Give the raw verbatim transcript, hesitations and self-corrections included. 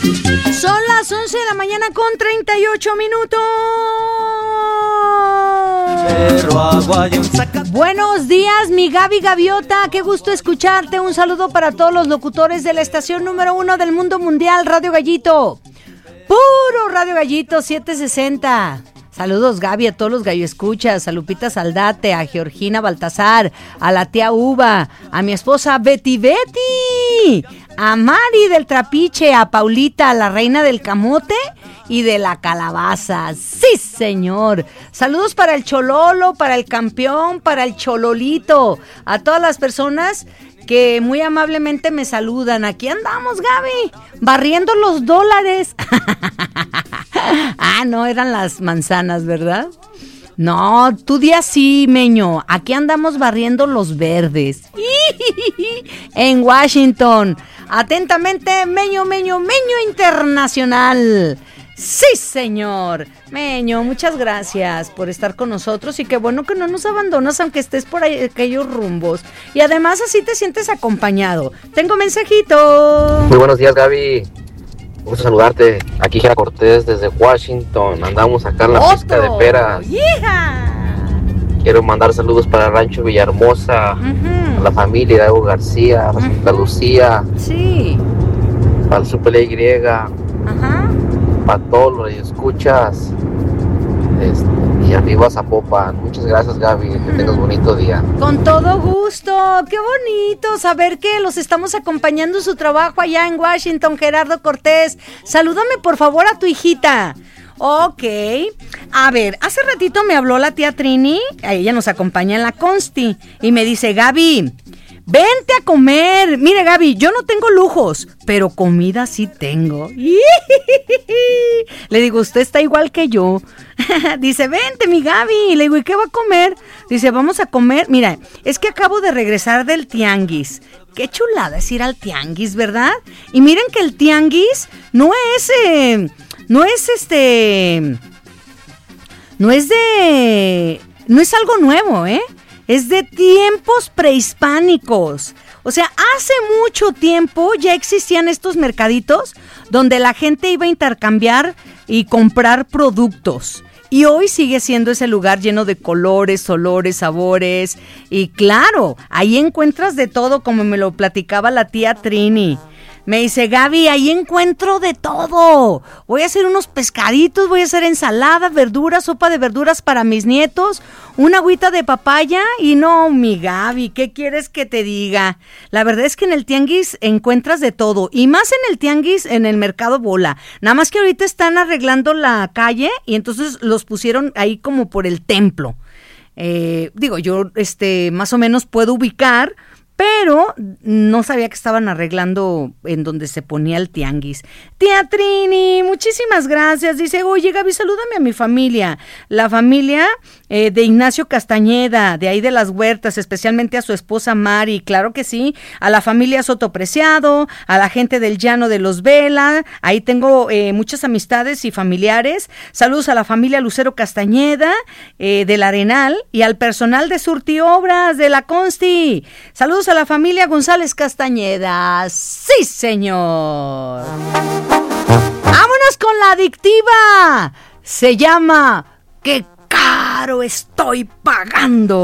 Son las once de la mañana con treinta y ocho minutos. Buenos días, mi Gaby Gaviota. Qué gusto escucharte. Un saludo para todos los locutores de la estación número uno del mundo mundial, Radio Gallito. Puro Radio Gallito setecientos sesenta. Saludos, Gaby, a todos los gallo escuchas, a Lupita Saldate, a Georgina Baltasar, a la tía Uva, a mi esposa Betty Betty, a Mari del Trapiche, a Paulita, la reina del camote y de la calabaza. ¡Sí, señor! Saludos para el Chololo, para el campeón, para el Chololito, a todas las personas que muy amablemente me saludan. Aquí andamos, Gaby, barriendo los dólares. Ah, no, eran las manzanas, ¿verdad? No, tú di así, Meño. Aquí andamos barriendo los verdes. En Washington. Atentamente, Meño, Meño, Meño Internacional. Sí, señor. Meño, muchas gracias por estar con nosotros y qué bueno que no nos abandonas aunque estés por ahí, aquellos rumbos. Y además así te sientes acompañado. Tengo mensajito. Muy buenos días, Gaby. Gusto saludarte. Aquí Jera Cortés desde Washington. Andamos acá en la ¡Otro! Pista de peras. ¡Hija! Quiero mandar saludos para Rancho Villahermosa, uh-huh. a la familia Hidalgo García, a uh-huh. Santa Lucía. Sí. Para el Super Y. Ajá. Para todos los que escuchas. Este, y arriba Zapopan. Muchas gracias, Gaby. Que tengas bonito día. Con todo gusto. Qué bonito saber que los estamos acompañando en su trabajo allá en Washington, Gerardo Cortés. Salúdame por favor a tu hijita. Ok. A ver, hace ratito me habló la tía Trini. Ella nos acompaña en la Consti. Y me dice, Gaby, vente a comer. Mire, Gaby, yo no tengo lujos, pero comida sí tengo. Le digo, usted está igual que yo. Dice, vente, mi Gaby. Le digo, ¿y qué va a comer? Dice, vamos a comer. Mira, es que acabo de regresar del tianguis. Qué chulada es ir al tianguis, ¿verdad? Y miren que el tianguis no es, eh, no es este, no es de, no es algo nuevo, ¿eh? Es de tiempos prehispánicos. O sea, hace mucho tiempo ya existían estos mercaditos donde la gente iba a intercambiar y comprar productos. Y hoy sigue siendo ese lugar lleno de colores, olores, sabores. Y claro, ahí encuentras de todo, como me lo platicaba la tía Trini. Me dice, Gaby, ahí encuentro de todo. Voy a hacer unos pescaditos, voy a hacer ensalada, verduras, sopa de verduras para mis nietos, una agüita de papaya y no, mi Gaby, ¿qué quieres que te diga? La verdad es que en el tianguis encuentras de todo y más en el tianguis, en el mercado Bola. Nada más que ahorita están arreglando la calle y entonces los pusieron ahí como por el templo. Eh, digo, yo este más o menos puedo ubicar, pero no sabía que estaban arreglando en donde se ponía el tianguis. Tía Trini, muchísimas gracias. Dice, oye, Gaby, salúdame a mi familia. La familia eh, de Ignacio Castañeda, de ahí de las Huertas, especialmente a su esposa Mari. Claro que sí. A la familia Soto Preciado, a la gente del Llano de los Vela. Ahí tengo eh, muchas amistades y familiares. Saludos a la familia Lucero Castañeda, eh, del Arenal, y al personal de Surtiobras, de la Consti. Saludos a la familia González Castañeda. ¡Sí, señor! ¡Vámonos con la adictiva! Se llama ¡Qué caro estoy pagando!